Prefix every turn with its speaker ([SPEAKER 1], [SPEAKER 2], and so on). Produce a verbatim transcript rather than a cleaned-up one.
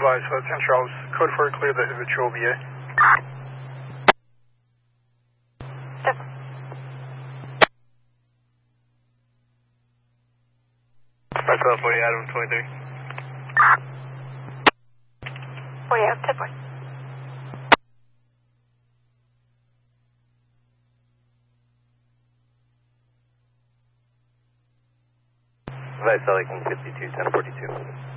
[SPEAKER 1] advised, uh, ten Charles, code for clear the habitual V A.
[SPEAKER 2] Five twelve forty, Adam twenty-three.
[SPEAKER 3] forty out, ten forty.
[SPEAKER 2] Advice, Pelican fifty-two, ten forty-two.